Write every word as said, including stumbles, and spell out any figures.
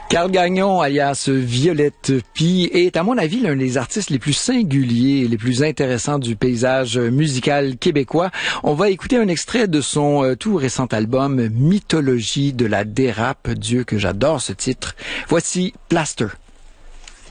Carl Gagnon, alias Violette Pie, est à mon avis l'un des artistes les plus singuliers et les plus intéressants du paysage musical québécois. On va écouter un extrait de son euh, tout récent album Mythologie de la dérape. Dieu que j'adore ce titre. Voici Plaster.